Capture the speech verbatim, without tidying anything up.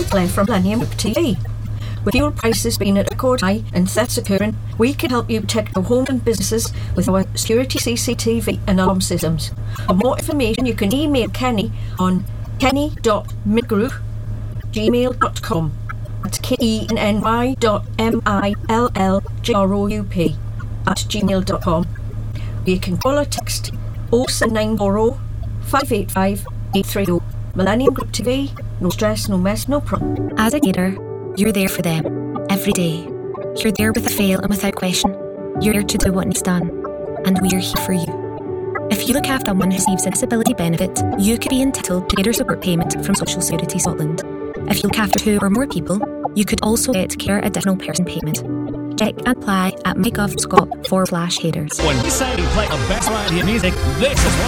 Claire from Millennium Group T V. With fuel prices being at a record high and thefts occurring, we can help you protect your home and businesses with our security C C T V and alarm systems. For more information, you can email Kenny on kenny dot millgroup at gmail dot com. That's K E N N Y dot M I L L G R O U P at gmail dot com. You can call or text oh seven nine four oh, five eight five, eight three oh. Millennium Group T V, no stress, no mess, no problem. As a carer, you're there for them, every day. You're there with a fail and without question. You're there to do what needs done, and we're here for you. If you look after someone who receives a disability benefit, you could be entitled to carer support payment from Social Security Scotland. If you look after two or more people, you could also get care additional person payment. Check and apply at mygov.scot forward slash headers. When we say we play the best variety of music, this is what